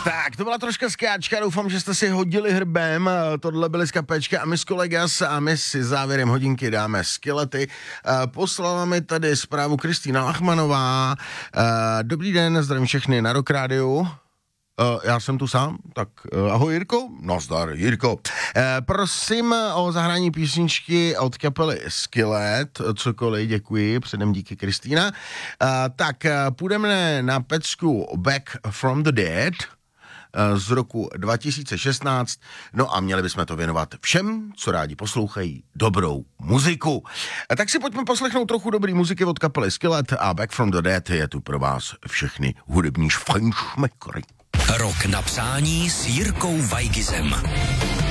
Tak, to byla troška skáčka, doufám, že jste si hodili hrbem, tohle byly skapečka a my s kolegas a my si závěrem hodinky dáme skilety. Poslala mi tady zprávu Kristýna Lachmanová. Dobrý den, zdravím všechny na Rock Rádiu. Já jsem tu sám, tak ahoj Jirko, nazdar Jirko. Prosím o zahrání písničky od kapely Skillet, cokoliv, děkuji, předem díky Kristýna. Tak půjdeme na pecku Back from the Dead z roku 2016, no a měli bychom to věnovat všem, co rádi poslouchají dobrou muziku. Tak si pojďme poslechnout trochu dobrý muziky od kapely Skillet a Back from the Dead je tu pro vás všechny hudební šfajnšmekry. Rok na přání s Jirkou Weigizem.